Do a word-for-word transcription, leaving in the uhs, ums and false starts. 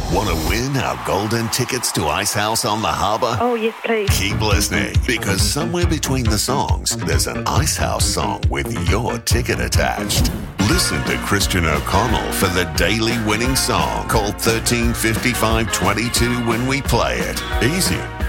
Want to win our golden tickets to Icehouse on the Harbour? Oh, yes, please. Keep listening, because somewhere between the songs, there's an Icehouse song with your ticket attached. Listen to Christian O'Connell for the daily winning song. Call thirteen fifty-five twenty-two when we play it. Easy.